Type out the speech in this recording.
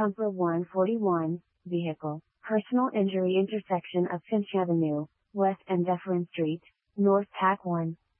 Pumper 141, Vehicle, Personal Injury Intersection of Finch Avenue, West and Dufferin Street, North Pac 1.